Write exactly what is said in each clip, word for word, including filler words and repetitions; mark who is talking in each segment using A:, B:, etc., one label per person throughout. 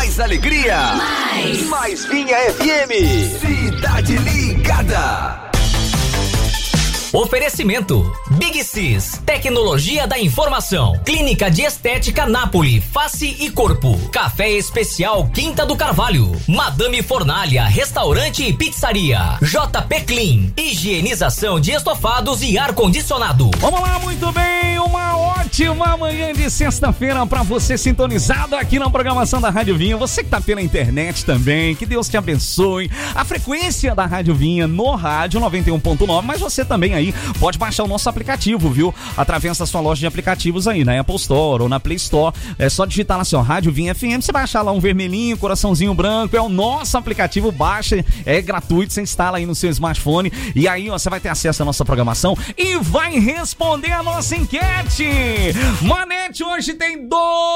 A: mais alegria, mais, mais Vinha F M. Cidade Ligada.
B: Oferecimento Big Cis, tecnologia da informação, Clínica de Estética Nápoles, Face e Corpo, Café Especial Quinta do Carvalho, Madame Fornalha, Restaurante e Pizzaria, J P Clean, higienização de estofados e ar-condicionado.
C: Vamos lá, muito bem, uma ótima manhã de sexta-feira pra você sintonizado aqui na programação da Rádio Vinha, você que tá pela internet também, que Deus te abençoe, a frequência da Rádio Vinha no rádio noventa e um ponto nove, mas você também aí pode baixar o nosso aplicativo, viu? Através da sua loja de aplicativos aí, na Apple Store ou na Play Store. É só digitar lá assim, ó, Rádio Vinha F M, você vai achar lá um vermelhinho, coraçãozinho branco, é o nosso aplicativo, baixa, é gratuito, você instala aí no seu smartphone e aí, ó, você vai ter acesso à nossa programação e vai responder a nossa enquete. Manete, hoje tem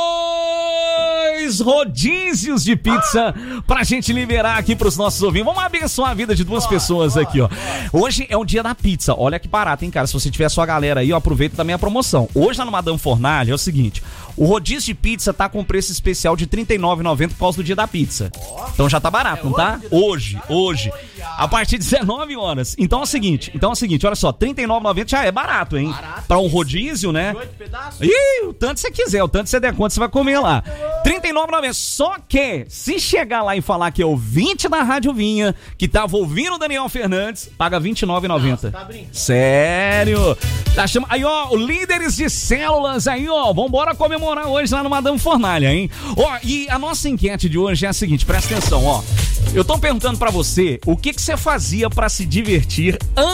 C: dois rodízios de pizza pra gente liberar aqui pros nossos ouvintes. Vamos abençoar a vida de duas pessoas aqui, ó. Hoje é o dia da pizza, olha que barato, hein, cara? Se você tiver a sua galera aí, ó, aproveita também a promoção. Hoje lá no Madame Fornalha é o seguinte, o rodízio de pizza tá com preço especial de trinta e nove reais e noventa centavos por causa do dia da pizza. Então já tá barato, não tá? Hoje, hoje. A partir de dezenove horas. Então é o seguinte, então é o seguinte, olha só, trinta e nove reais e noventa centavos já é barato, hein? Pra um rodízio, né? Ih, o tanto você quiser, o tanto você der conta, você vai comer lá. trinta e nove reais e noventa centavos. Só que, se chegar lá e falar que é ouvinte da Rádio Vinha, que tava ouvindo o Daniel Fernandes, paga vinte e nove reais e noventa centavos. Tá brincando. Sério? Tá chama... Aí, ó, líderes de células aí, ó, vambora comemorar hoje lá no Madame Fornalha, hein? Ó, e a nossa enquete de hoje é a seguinte, presta atenção, ó. Eu tô perguntando pra você, o que que você fazia pra se divertir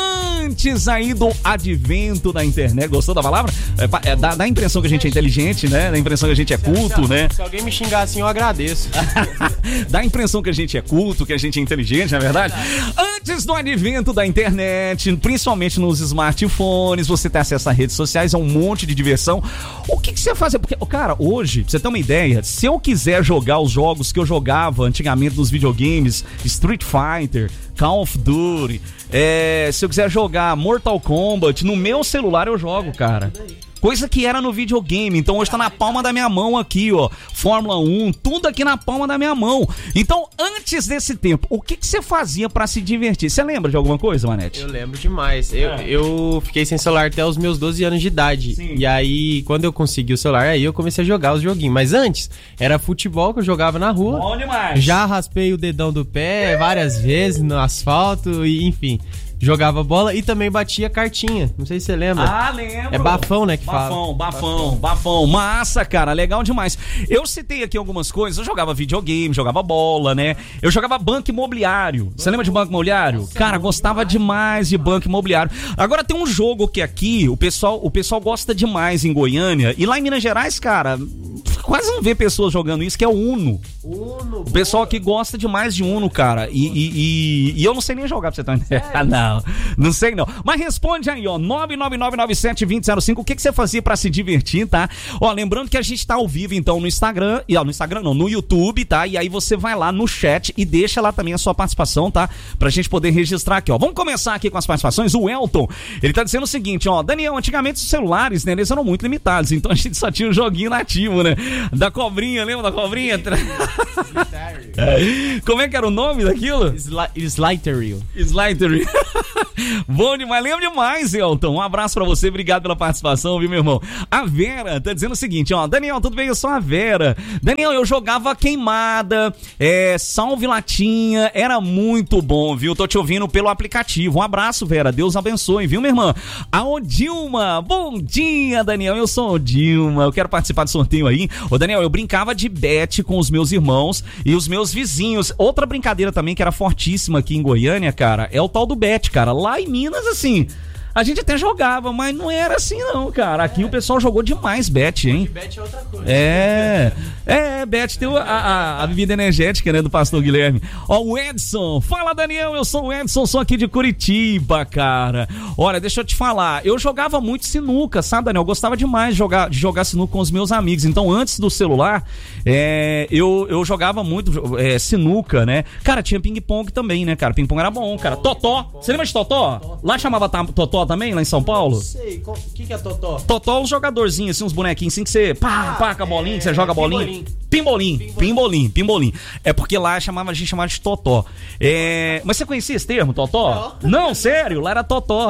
C: antes aí do advento da internet? Gostou da palavra? É, é, dá, dá a impressão que a gente é inteligente, né? Dá a impressão que a gente é culto,
D: se,
C: né?
D: Se alguém me xingar assim, eu agradeço.
C: Dá a impressão que a gente é culto, que a gente é inteligente, não é verdade? Antes do advento da internet, principalmente nos smartphones, você tem acesso a redes sociais, a um monte de diversão. O que que você fazia? Porque, cara, hoje, pra você ter uma ideia, se eu quiser jogar os jogos que eu jogava antigamente nos videogames, Street Fighter, Call of Duty, é, se eu quiser jogar Mortal Kombat, no meu celular eu jogo, cara. Coisa que era no videogame, então hoje tá na palma da minha mão aqui, ó, Fórmula um, tudo aqui na palma da minha mão. Então, antes desse tempo, o que que você fazia pra se divertir? Você lembra de alguma coisa, Manete?
D: Eu lembro demais, eu, é. eu fiquei sem celular até os meus doze anos de idade. Sim. E aí, quando eu consegui o celular, aí eu comecei a jogar os joguinhos. Mas antes, era futebol que eu jogava na rua.
C: Bom demais.
D: Já raspei o dedão do pé várias vezes no asfalto, e enfim... Jogava bola e também batia cartinha. Não sei se você lembra.
C: Ah, lembro.
D: É bafão, né, que
C: bafão,
D: fala.
C: Bafão, bafão, bafão. Massa, cara. Legal demais. Eu citei aqui algumas coisas. Eu jogava videogame, jogava bola, né? Eu jogava banco imobiliário. Você lembra de banco imobiliário? Cara, gostava demais de banco imobiliário. Agora tem um jogo que aqui o pessoal, o pessoal gosta demais em Goiânia. E lá em Minas Gerais, cara, quase não vê pessoas jogando isso, que é o Uno. Uno. O pessoal aqui gosta demais de Uno, cara. E, e, e, e eu não sei nem jogar, pra você ter uma ideia. Ah, não. Não, não sei não. Mas responde aí, ó, nove nove nove nove sete dois zero zero cinco, o que que você fazia pra se divertir, tá? Ó, lembrando que a gente tá ao vivo, então, no Instagram, e ó, no Instagram não, no YouTube, tá? E aí você vai lá no chat e deixa lá também a sua participação, tá? Pra gente poder registrar aqui, ó. Vamos começar aqui com as participações. O Elton, ele tá dizendo o seguinte, ó, Daniel, antigamente os celulares, né, eles eram muito limitados, então a gente só tinha um joguinho nativo, né? Da cobrinha, lembra da cobrinha? Como é que era o nome daquilo?
D: Slidery.
C: Slidery. Bom demais, lembro demais, Elton. Um abraço pra você, obrigado pela participação, viu, meu irmão? A Vera tá dizendo o seguinte, ó, Daniel, tudo bem? Eu sou a Vera. Daniel, eu jogava queimada, é, salve latinha, era muito bom, viu? Tô te ouvindo pelo aplicativo. Um abraço, Vera, Deus abençoe, viu, minha irmã? A Odilma, bom dia, Daniel, eu sou a Odilma, eu quero participar do sorteio aí. Ô, Daniel, eu brincava de bete com os meus irmãos e os meus vizinhos. Outra brincadeira também que era fortíssima aqui em Goiânia, cara, é o tal do bete, cara. Lá em Minas, assim, a gente até jogava, mas não era assim não, cara. Aqui é. O pessoal jogou demais bet, hein? Bet é outra coisa. É, é, bet tem a, a, a bebida energética, né, do pastor Guilherme. Ó, o Edson, fala Daniel, eu sou o Edson, sou aqui de Curitiba, cara. Olha, deixa eu te falar, eu jogava muito sinuca, sabe, Daniel? Eu gostava demais de jogar, de jogar sinuca com os meus amigos. Então, antes do celular, é, eu, eu jogava muito é, sinuca, né? Cara, tinha ping-pong também, né, cara? Ping-pong era bom, cara. Totó, você lembra de Totó? Lá chamava Totó também, lá em São Paulo?
D: Não sei, o que, que é Totó?
C: Totó, uns jogadorzinhos, assim, uns bonequinhos assim que você pá, pá com a bolinha, que você joga a bolinha. Pimbolim, pimbolim, pimbolim. É porque lá chamava, a gente chamava de Totó. É... Mas você conhecia esse termo, Totó? Não, Não sério, lá era Totó.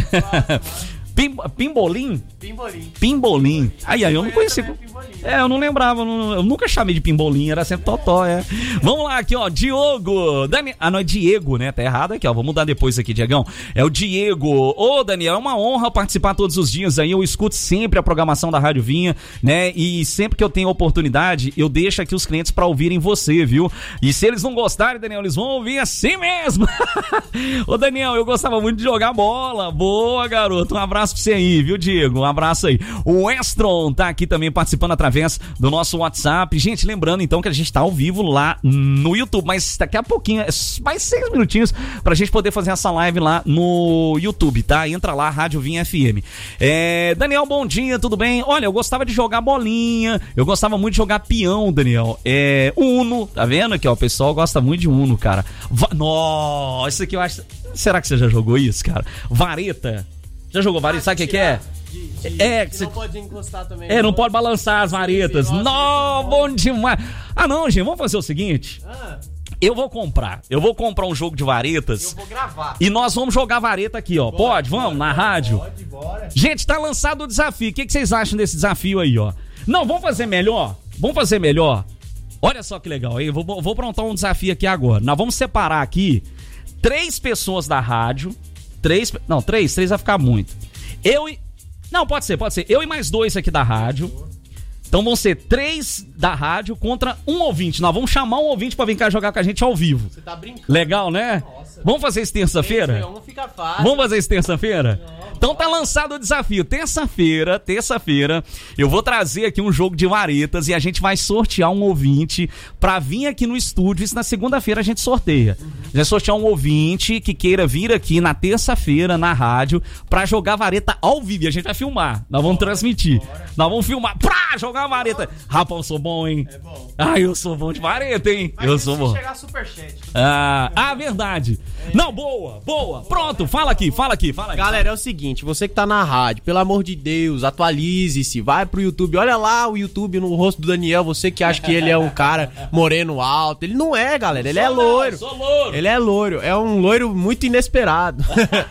C: Pim, pimbolim? Pimbolim. Pimbolim. Aí, aí, eu não conhecia. É, eu não lembrava, eu, não, eu nunca chamei de pimbolim, era sempre Totó, é. Vamos lá aqui, ó, Diogo. Dani... Ah, não, é Diego, né? Tá errado aqui, ó. Vou mudar depois aqui, Diegão. É o Diego. Ô, Daniel, é uma honra participar todos os dias aí. Eu escuto sempre a programação da Rádio Vinha, né? E sempre que eu tenho oportunidade, eu deixo aqui os clientes pra ouvirem você, viu? E se eles não gostarem, Daniel, eles vão ouvir assim mesmo. Ô, Daniel, eu gostava muito de jogar bola. Boa, garoto. Um abraço pra você aí, viu, Diego? Um abraço aí. O Estron tá aqui também participando através do nosso WhatsApp. Gente, lembrando então que a gente tá ao vivo lá no YouTube, mas daqui a pouquinho, mais seis minutinhos pra gente poder fazer essa live lá no YouTube, tá? Entra lá, Rádio Vinha F M. É, Daniel, bom dia, tudo bem? Olha, eu gostava de jogar bolinha, eu gostava muito de jogar peão, Daniel. É, Uno, tá vendo aqui, ó? O pessoal gosta muito de Uno, cara. Va- Nossa, isso aqui eu acho... Será que você já jogou isso, cara? Vareta. Já jogou vareta? Sabe o que, que é?
D: De, de,
C: é,
D: que
C: cê...
D: não pode encostar também.
C: É, não pode balançar as varetas.
D: Sim, sim,
C: não, bom demais. Ah, não, gente, vamos fazer o seguinte.
D: Ah.
C: Eu vou comprar. Eu vou comprar um jogo de varetas.
D: Eu vou gravar.
C: E nós vamos jogar vareta aqui, ó.
D: Bora,
C: pode? Vamos?
D: bora,
C: na
D: bora,
C: rádio?
D: Pode, bora.
C: Gente, tá lançado o desafio. O que, que vocês acham desse desafio aí, ó? Não, vamos fazer melhor? Vamos fazer melhor? Olha só que legal aí. Vou, vou aprontar um desafio aqui agora. Nós vamos separar aqui três pessoas da rádio. Três. Não, três. Três vai ficar muito. Eu e. Não, pode ser, pode ser. Eu e mais dois aqui da rádio. Então vão ser três da rádio contra um ouvinte. Nós vamos chamar um ouvinte pra vir cá jogar com a gente ao vivo.
D: Você tá brincando.
C: Legal, né?
D: Nossa.
C: Vamos fazer isso terça-feira?
D: Não fica fácil.
C: Vamos fazer isso terça-feira? Então tá lançado o desafio. Terça-feira, terça-feira, eu vou trazer aqui um jogo de varetas e a gente vai sortear um ouvinte pra vir aqui no estúdio. Isso na segunda-feira a gente sorteia. Uhum. Vai sortear um ouvinte que queira vir aqui na terça-feira na rádio pra jogar vareta ao vivo. E a gente vai filmar. Nós vamos bora, transmitir. Bora. Nós vamos filmar pra jogar vareta. Rapaz, eu sou bom, hein? É bom. Ah, eu sou bom de vareta, hein? Mas eu sou bom. Chegar superchat. Ah, ah, verdade. É. Não, boa, boa. Pronto, fala aqui, fala aqui, fala aqui.
D: Galera, é o seguinte. Você que tá na rádio, pelo amor de Deus, atualize-se, vai pro YouTube, olha lá o YouTube no rosto do Daniel, você que acha que ele é um cara moreno alto, ele não é, galera, ele é loiro, sou loiro. Ele é loiro, é um loiro muito inesperado.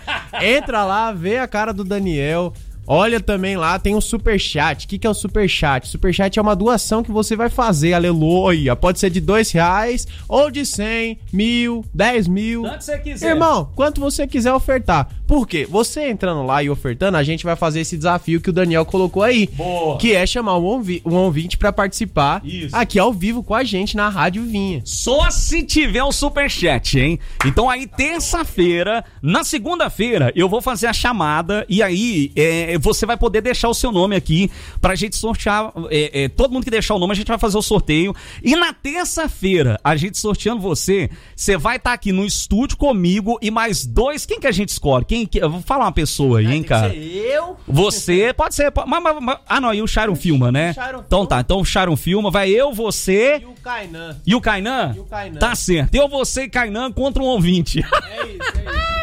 D: Entra lá, vê a cara do Daniel. Olha também lá, tem um superchat. O que, que é o superchat? Superchat é uma doação que você vai fazer, aleluia. Pode ser de dois reais, ou de cem, mil, dez mil. Quanto você quiser. Irmão, quanto você quiser ofertar. Por quê? Você entrando lá e ofertando, a gente vai fazer esse desafio que o Daniel colocou aí. Boa. Que é chamar um, ouvi- um ouvinte pra participar. Isso. Aqui ao vivo com a gente na Rádio Vinha.
C: Só se tiver um superchat, hein? Então aí, terça-feira, na segunda-feira, eu vou fazer a chamada e aí... É, você vai poder deixar o seu nome aqui pra gente sortear, é, é, todo mundo que deixar o nome a gente vai fazer o sorteio, e na terça-feira a gente sorteando você, você vai estar tá aqui no estúdio comigo e mais dois, quem que a gente escolhe? Quem que, eu vou falar uma pessoa aí, hein, cara? Pode ser eu? Você, pode ser, pode, mas, mas, mas, ah não, e o Sharon filma, né? Sharon então tá, então o Sharon filma, vai eu, você... E o Kainan. E o Kainan? E o Kainan. Tá certo, eu, você e Kainan contra um ouvinte. É isso, é isso.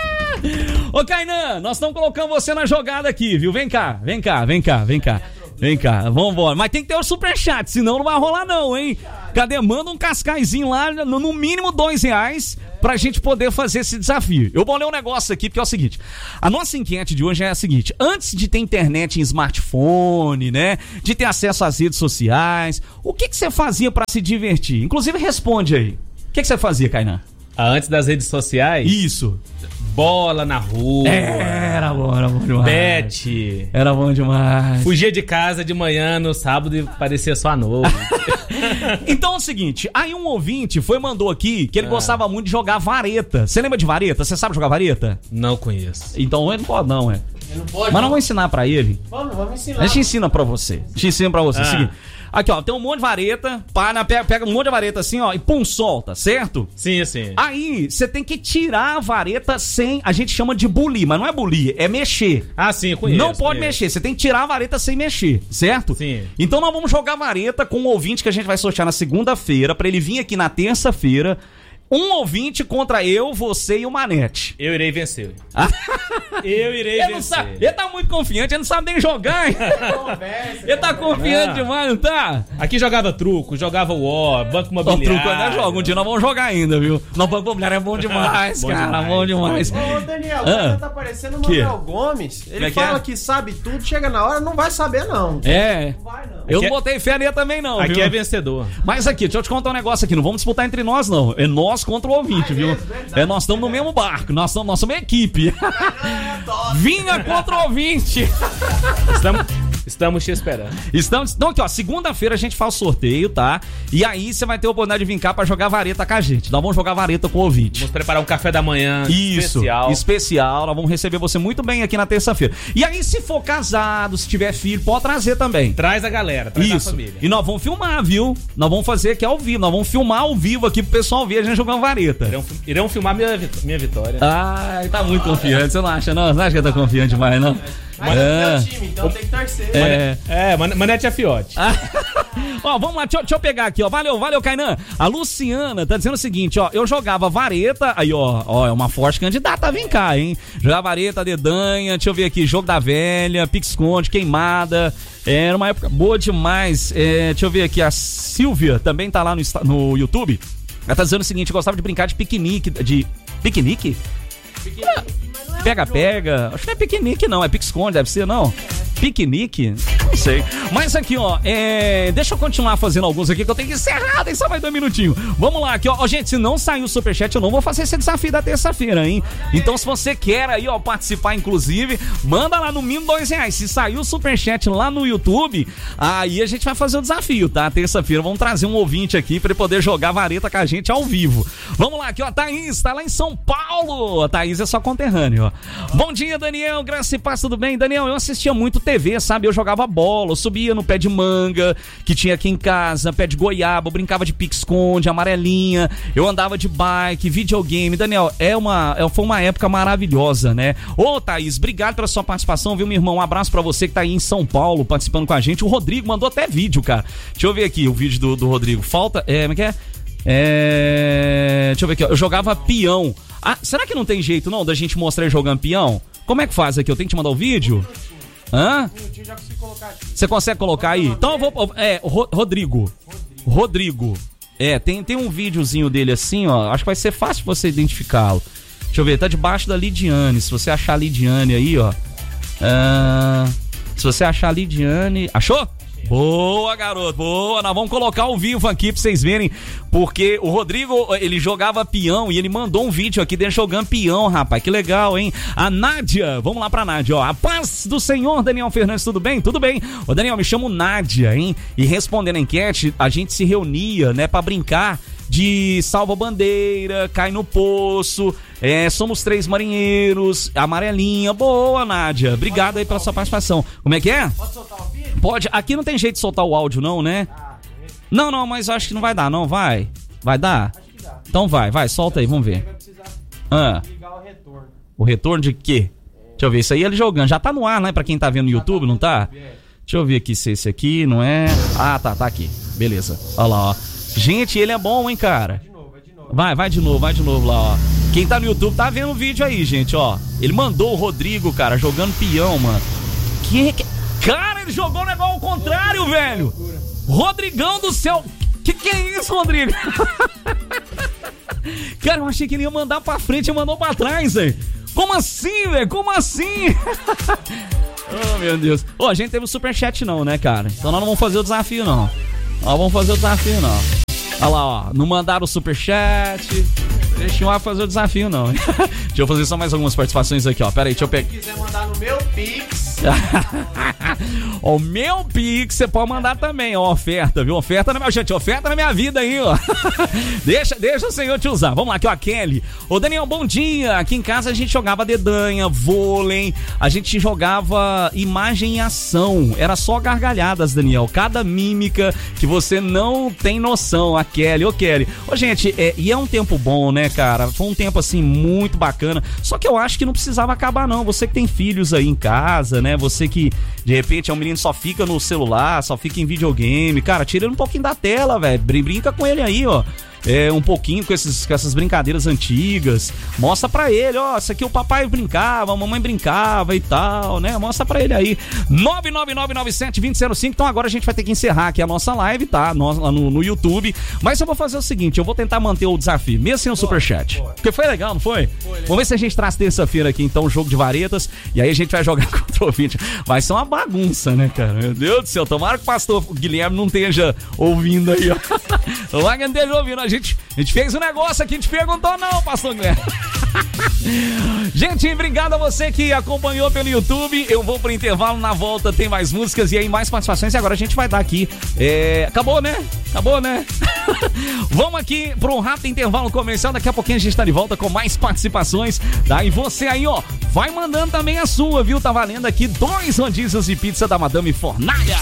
C: Ô, Kainan, nós estamos colocando você na jogada aqui, viu? Vem cá, vem cá, vem cá, vem cá. Vem cá, vambora. Mas tem que ter o superchat, senão não vai rolar não, hein? Cadê? Manda um cascaizinho lá, no mínimo dois reais, pra gente poder fazer esse desafio. Eu vou ler um negócio aqui, porque é o seguinte. A nossa enquete de hoje é a seguinte. Antes de ter internet em smartphone, né? De ter acesso às redes sociais, o que que você fazia pra se divertir? Inclusive, responde aí. O que que você fazia, Kainan?
E: Antes das redes sociais?
C: Isso.
E: Bola na rua.
C: É, era bom, era bom demais.
E: Bet.
C: Era bom demais.
E: Fugia de casa de manhã no sábado e parecia só à noite.
C: Então é o seguinte, aí um ouvinte foi mandou aqui que ele ah. gostava muito de jogar vareta. Você lembra de vareta? Você sabe jogar vareta?
E: Não conheço.
C: Então ele não pode não, é. Ele não pode? Mas não vou ensinar pra ele. Vamos, vamos ensinar. A gente ensina pra você. A gente ensina pra você. Ah. Seguinte. Aqui, ó, tem um monte de vareta, para, pega, pega um monte de vareta assim, ó, e pum, solta, certo?
E: Sim, sim.
C: Aí, você tem que tirar a vareta sem, a gente chama de bulir, mas não é bulir, é mexer.
E: Ah, sim, eu conheço.
C: Não pode
E: conheço.
C: mexer, você tem que tirar a vareta sem mexer, certo?
E: Sim.
C: Então nós vamos jogar vareta com um ouvinte que a gente vai sortear na segunda-feira, pra ele vir aqui na terça-feira. Um ouvinte contra eu, você e o Manete.
E: Eu irei vencer. Eu irei
C: ele, não
E: vencer.
C: sabe, ele tá muito confiante, ele não sabe nem jogar. Hein? Ele tá confiante
E: Não.
C: demais, não tá?
E: Aqui jogava truco, jogava War, Banco
C: Ó,
E: Imobiliário.
C: truco ainda joga. Um dia nós vamos jogar ainda, viu? Não, Banco Imobiliário é bom demais,
E: Bom
C: cara.
E: demais.
C: Bom demais.
D: Ô, Daniel,
C: Ah.
D: você tá parecendo o
C: Que?
D: Manuel Gomes.
C: Como
D: Ele
C: é que
D: fala
C: é?
D: que sabe tudo, chega na hora, não vai saber, não.
C: É.
D: Não vai, não.
C: Eu
E: Aqui
C: não
E: é-
C: botei fé nele também, não,
E: Aqui
C: viu?
E: é vencedor.
C: Mas aqui, deixa eu te contar um negócio aqui. Não vamos disputar entre nós, não. É nós contra o ouvinte,
D: Ah,
C: viu?
D: é, verdade.
C: É, nós estamos no mesmo barco. Nós somos, nós somos uma equipe. Vinha contra o ouvinte.
E: Estamos, estamos te esperando.
C: Estamos, então aqui, ó, segunda-feira a gente faz o sorteio, tá? E aí você vai ter a oportunidade de vir cá pra jogar vareta com a gente. Nós vamos jogar vareta com o ouvinte.
E: Vamos preparar um café da manhã
C: Isso,
E: especial.
C: especial. Nós vamos receber você muito bem aqui na terça-feira. E aí, se for casado, se tiver filho, pode trazer também.
E: Traz a galera, traz a
C: Isso.
E: família.
C: E nós vamos filmar, viu? Nós vamos fazer aqui ao vivo. Nós vamos filmar ao vivo aqui pro pessoal ver a gente jogando vareta.
E: Irão, irão filmar minha, vit- minha vitória.
C: Ai, tá muito confiante. Você não acha, não? Você não acha que tá confiante demais, não?
D: Mas é
C: É.
D: do meu time, então tem que torcer.
C: É.
E: É, Man- Manete é fiote.
C: Ó, vamos lá, deixa, eu- deixa eu pegar aqui, ó. Valeu, valeu, Kainan. A Luciana tá dizendo o seguinte, ó. Eu jogava vareta, aí, ó, ó, é uma forte candidata a vir cá, hein? Jogava vareta, dedanha, deixa eu ver aqui, jogo da velha, pique-esconde, queimada. Era uma época boa demais. É, deixa eu ver aqui, a Silvia também tá lá no, Insta- no YouTube. Ela tá dizendo o seguinte, gostava de brincar de piquenique, de... Piquenique? Pega-pega. Acho que não é piquenique, não. É pique-esconde, deve ser, não? Piquenique? Não sei. Mas aqui, ó, é... deixa eu continuar fazendo alguns aqui que eu tenho que encerrar, hein? Só vai dois minutinhos. Vamos lá, aqui, ó. Ó, gente, se não sair o superchat, eu não vou fazer esse desafio da terça-feira, hein? Então, se você quer aí, ó, participar, inclusive, manda lá no mínimo dois reais. Se sair o superchat lá no YouTube, aí a gente vai fazer o desafio, tá? Terça-feira, vamos trazer um ouvinte aqui pra ele poder jogar vareta com a gente ao vivo. Vamos lá, aqui, ó, Thaís, tá lá em São Paulo. A Thaís é só conterrâneo, ó. Bom dia, Daniel, graça e paz, tudo bem? Daniel, eu assistia muito T V, sabe? Eu jogava bola, eu subia no pé de manga, que tinha aqui em casa, pé de goiaba, eu brincava de pique-esconde, amarelinha, eu andava de bike, videogame. Daniel, é uma, é, foi uma época maravilhosa, né? Ô, Thaís, obrigado pela sua participação, viu, meu irmão? Um abraço pra você que tá aí em São Paulo, participando com a gente. O Rodrigo mandou até vídeo, cara. Deixa eu ver aqui o vídeo do, do Rodrigo. Falta, é, como é que é? É... Deixa eu ver aqui, ó. Eu jogava peão. Ah, será que não tem jeito, não, da gente mostrar ele jogando peão? Como é que faz aqui? Eu tenho que te mandar o vídeo? Hã? Você consegue colocar aí? Então eu vou... É, Ro- Rodrigo. Rodrigo. É, tem, tem um videozinho dele assim, ó. Acho que vai ser fácil você identificá-lo. Deixa eu ver, tá debaixo da Lidiane. Se você achar a Lidiane aí, ó. Ah, se você achar a Lidiane... Achou? Boa, garoto, boa. Nós vamos colocar ao vivo aqui pra vocês verem, porque o Rodrigo, ele jogava peão e ele mandou um vídeo aqui dele jogando peão, rapaz. Que legal, hein? A Nádia, vamos lá pra Nádia, ó. A paz do Senhor, Daniel Fernandes, tudo bem? Tudo bem. Ô, Daniel, me chamo Nádia, hein? E respondendo a enquete, a gente se reunia, né, pra brincar de salva-bandeira, cai no poço, é, somos três marinheiros, amarelinha. Boa, Nádia. Obrigado aí pela sua participação. Como é que é?
D: Pode soltar o vídeo?
C: Pode. Aqui não tem jeito de soltar o áudio, não, né? Não, não, mas eu acho que não vai dar, não. Vai? Vai dar?
D: Acho que dá.
C: Então vai, vai, solta aí, vamos ver.
D: Vai precisar
C: Ah,
D: ligar o retorno.
C: o retorno de quê? Deixa eu ver, isso aí ele jogando. Já tá no ar, né? Pra quem tá vendo no YouTube, não tá? Deixa eu ver aqui se esse aqui não é... Ah, tá, tá aqui. Beleza. Olha lá, ó. Gente, ele é bom, hein, cara?
D: De novo, vai de novo.
C: Vai, vai de novo, vai de novo lá, ó. Quem tá no YouTube tá vendo o vídeo aí, gente, ó. Ele mandou o Rodrigo, cara, jogando peão, mano. Que... que... Cara, ele jogou o negócio ao contrário, velho. Rodrigão do céu. Que que é isso, Rodrigo? Cara, eu achei que ele ia mandar pra frente e mandou pra trás, velho. Como assim, velho? Como assim? Oh, meu Deus. Ô, oh, a gente teve o superchat não, né, cara? Então nós não vamos fazer o desafio, não. Nós vamos fazer o desafio, não. Olha lá, ó. Não mandaram o superchat. Deixa eu fazer o desafio, não. Deixa eu fazer só mais algumas participações aqui, ó. Pera aí, deixa eu pegar.
D: Se quiser mandar no meu Pix,
C: O meu Pix, você pode mandar também, ó, oferta, viu? Oferta na minha, gente, oferta na minha vida aí, ó. deixa, deixa o senhor te usar. Vamos lá, aqui, ó, a Kelly. Ô, Daniel, bom dia. Aqui em casa a gente jogava dedanha, vôlei, a gente jogava imagem e ação. Era só gargalhadas, Daniel. Cada mímica que você não tem noção, a Kelly. Ô, Kelly. Ô, gente, é, e é um tempo bom, né, cara? Foi um tempo, assim, muito bacana. Só que eu acho que não precisava acabar, não. Você que tem filhos aí em casa, né? Você que, de repente, é um menino que só fica no celular, só fica em videogame. Cara, tira ele um pouquinho da tela, velho. Brinca com ele aí, ó. é, um pouquinho com, esses, com essas brincadeiras antigas. Mostra pra ele, ó, isso aqui o papai brincava, a mamãe brincava e tal, né? Mostra pra ele aí. nove nove nove nove sete dois zero zero cinco. Então agora a gente vai ter que encerrar aqui a nossa live, tá? Nós, lá no, no YouTube. Mas eu vou fazer o seguinte, eu vou tentar manter o desafio, mesmo sem o superchat. Porque foi legal, não foi? foi legal. Vamos ver se a gente traz terça-feira aqui, então, um jogo de varetas. E aí a gente vai jogar contra o ouvinte. Vai ser uma bagunça, né, cara? Meu Deus do céu. Tomara que o pastor Guilherme não esteja ouvindo aí, ó. Tomara que não esteja ouvindo. A gente, a gente fez um negócio aqui, a gente perguntou não, pastor Guilherme. Gente, obrigado a você que acompanhou pelo YouTube. Eu vou pro intervalo, na volta tem mais músicas e aí mais participações. E agora a gente vai dar aqui. É... Acabou, né? Acabou, né? Vamos aqui para um rápido intervalo comercial. Daqui a pouquinho a gente tá de volta com mais participações. Daí você aí, ó, vai mandando também a sua, viu? Tá valendo aqui dois rodízios de pizza da Madame Fornalha.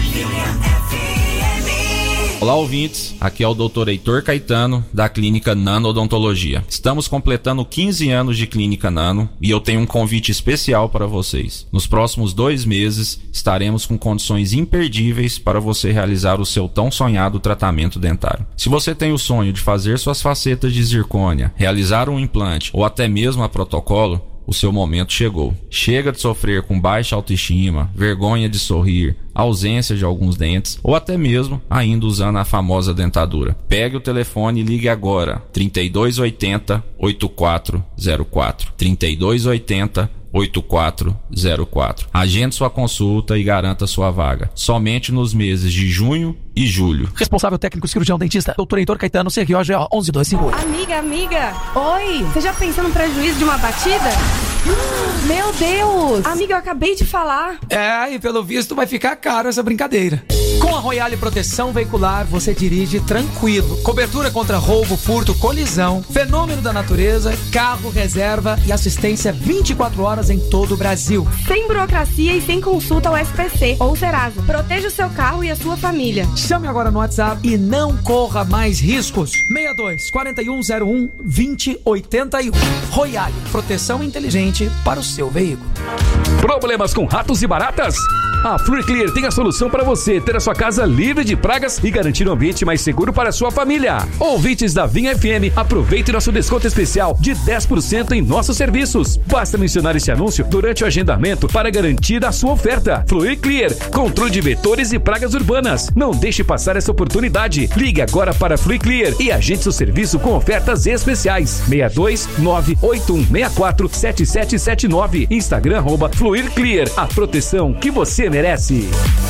F: Olá, ouvintes. Aqui é o doutor Heitor Caetano, da Clínica Nano Odontologia. Estamos completando quinze anos de Clínica Nano e eu tenho um convite especial para vocês. Nos próximos dois meses, estaremos com condições imperdíveis para você realizar o seu tão sonhado tratamento dentário. Se você tem o sonho de fazer suas facetas de zircônia, realizar um implante ou até mesmo a protocolo, o seu momento chegou. Chega de sofrer com baixa autoestima, vergonha de sorrir, ausência de alguns dentes ou até mesmo ainda usando a famosa dentadura. Pegue o telefone e ligue agora. trinta e dois oitenta, oitenta e quatro zero quatro. trinta e dois oitenta, oitenta e quatro zero quatro. Agende sua consulta e garanta sua vaga. Somente nos meses de junho e julho.
G: Responsável técnico cirurgião dentista, doutor Heitor Caetano, C R O G O onze dois cinco oito.
H: Amiga, amiga, oi, você já pensou no prejuízo de uma batida? Meu Deus! Amiga, eu acabei de falar.
G: É, e pelo visto vai ficar caro essa brincadeira. Com a Royale Proteção Veicular, você dirige tranquilo. Cobertura contra roubo, furto, colisão, fenômeno da natureza, carro, reserva e assistência vinte e quatro horas em todo o Brasil.
H: Sem burocracia e sem consulta ao S P C ou Serasa. Proteja o seu carro e a sua família.
G: Chame agora no WhatsApp e não corra mais riscos. seis dois, quatro um zero um, dois zero oito um. Royale, proteção inteligente para o seu veículo.
I: Problemas com ratos e baratas? A FluirClear tem a solução para você ter a sua casa livre de pragas e garantir um ambiente mais seguro para a sua família. Ouvintes da Vinha F M, aproveite nosso desconto especial de dez por cento em nossos serviços. Basta mencionar este anúncio durante o agendamento para garantir a sua oferta. FluirClear, controle de vetores e pragas urbanas. Não deixe passar essa oportunidade. Ligue agora para FluirClear e agende seu serviço com ofertas especiais. seis dois nove oito um seis quatro sete sete sete nove. Instagram arroba FluirClear. A proteção que você merece.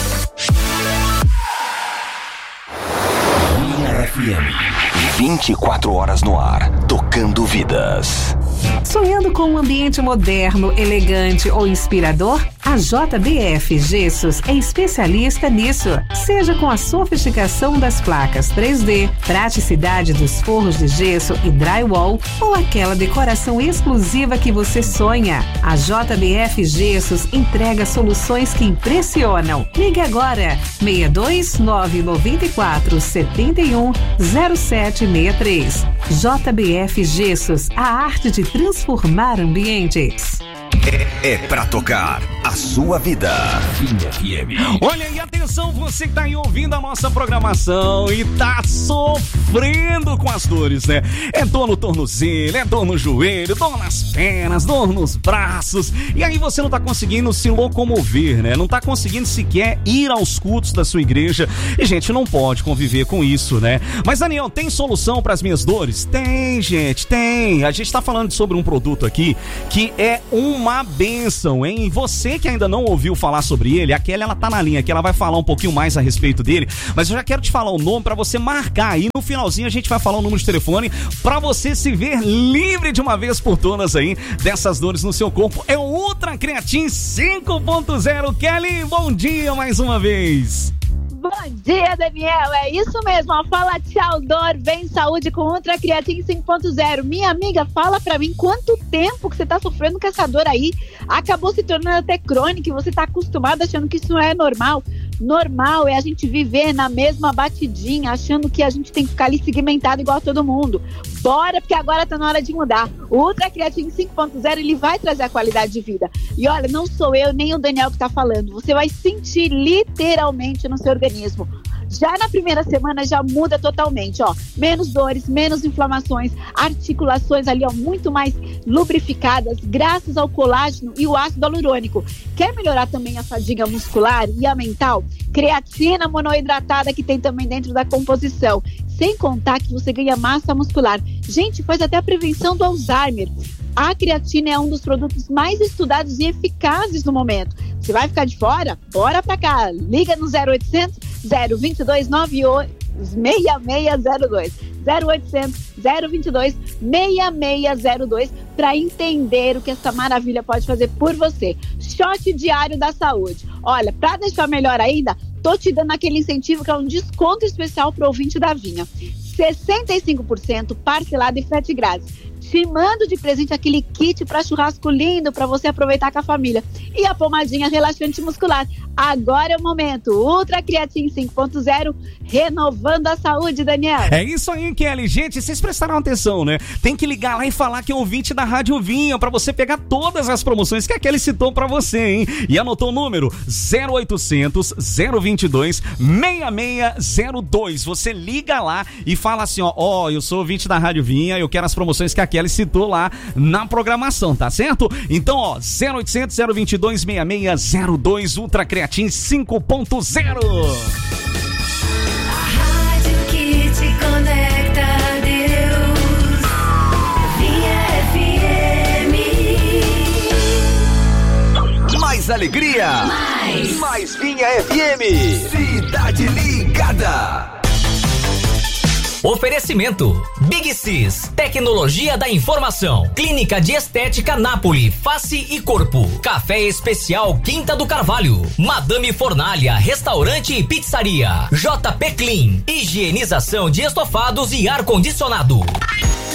A: F M, vinte e quatro horas no ar, tocando vidas.
J: Sonhando com um ambiente moderno, elegante ou inspirador? A J B F Gessos é especialista nisso. Seja com a sofisticação das placas três D, praticidade dos forros de gesso e drywall ou aquela decoração exclusiva que você sonha, a J B F Gessos entrega soluções que impressionam. Ligue agora, seis dois nove nove quatro sete um zero sete seis três. J B F Gessos, a arte de transformar ambientes.
A: É, é pra tocar a sua vida. F M.
C: Olha aí, atenção, você que tá aí ouvindo a nossa programação e tá sofrendo com as dores, né? É dor no tornozelo, é dor no joelho, dor nas pernas, dor nos braços. E aí você não tá conseguindo se locomover, né? Não tá conseguindo sequer ir aos cultos da sua igreja. E, gente, não pode conviver com isso, né? Mas, Daniel, tem solução para as minhas dores? Tem, gente, tem. A gente tá falando sobre um produto aqui que é uma bênção, hein? Você que ainda não ouviu falar sobre ele, a Kelly, ela tá na linha aqui, ela vai falar um pouquinho mais a respeito dele, mas eu já quero te falar o nome pra você marcar aí. No finalzinho a gente vai falar o número de telefone pra você se ver livre de uma vez por todas aí dessas dores no seu corpo. É o Ultra Creatin cinco ponto zero. Kelly, bom dia mais uma vez.
K: Bom dia, Daniel, é isso mesmo, ó, fala tchau dor, vem saúde com Ultra Creatin cinco ponto zero. Minha amiga, fala pra mim quanto tempo que você tá sofrendo com essa dor aí, acabou se tornando até crônica e você tá acostumado achando que isso não é normal. Normal é a gente viver na mesma batidinha, achando que a gente tem que ficar ali segmentado igual a todo mundo. Bora, porque agora tá na hora de mudar. O Ultra Creatin cinco ponto zero, ele vai trazer a qualidade de vida. E olha, não sou eu nem o Daniel que tá falando, você vai sentir literalmente no seu organismo. Já na primeira semana já muda totalmente, ó. Menos dores, menos inflamações, articulações ali, ó, muito mais lubrificadas, graças ao colágeno e o ácido hialurônico. Quer melhorar também a fadiga muscular e a mental? Creatina monoidratada que tem também dentro da composição. Sem contar que você ganha massa muscular. Gente, faz até a prevenção do Alzheimer. A creatina é um dos produtos mais estudados e eficazes no momento. Você vai ficar de fora? Bora pra cá. Liga no zero oitocentos, zero vinte e dois, nove oito, seis seis zero dois. zero oitocentos, zero vinte e dois, seis seis zero dois para entender o que essa maravilha pode fazer por você. Shot diário da saúde. Olha, para deixar melhor ainda, tô te dando aquele incentivo que é um desconto especial pro ouvinte da Vinha. sessenta e cinco por cento parcelado e frete grátis. Te mando de presente aquele kit para churrasco lindo para você aproveitar com a família. E a pomadinha relaxante muscular. Agora é o momento. Ultra Creatine cinco ponto zero, renovando a saúde, Daniel.
C: É isso aí, Kelly. Gente, vocês prestaram atenção, né? Tem que ligar lá e falar que é ouvinte da Rádio Vinha para você pegar todas as promoções que a Kelly citou para você, hein? E anotou o número zero oitocentos, zero vinte e dois, seis seis zero dois. Você liga lá e fala assim, ó, ó, eu sou ouvinte da Rádio Vinha, eu quero as promoções que a Kelly citou lá na programação, tá certo? Então, ó, zero oitocentos, zero vinte e dois, seis seis zero dois, Ultra Creatine cinco ponto zero.
L: A rádio que te conecta a Deus, Vinha F M.
A: Mais alegria, mais, mais Vinha F M. Cidade Ligada.
B: Oferecimento Big Cis, tecnologia da informação, Clínica de Estética Nápoles, face e corpo, Café Especial Quinta do Carvalho, Madame Fornalha, restaurante e pizzaria, J P Clean, higienização de estofados e ar condicionado.